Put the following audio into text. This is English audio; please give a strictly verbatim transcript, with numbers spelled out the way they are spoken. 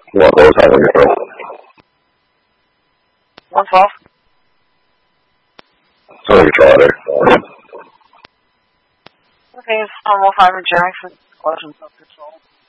What was happening to girl? One twelve. So you tried it. Okay, it's normal fiber jack for explosions of control.